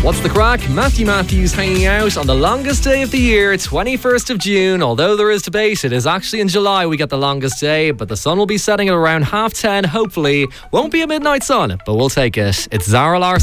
What's the crack? Matthew Matthews hanging out on the longest day of the year, 21st of June. Although there is debate, it is actually in July we get the longest day, but the sun will be setting at around 10:30, hopefully. Won't be a midnight sun, but we'll take it. It's Zara Larsson.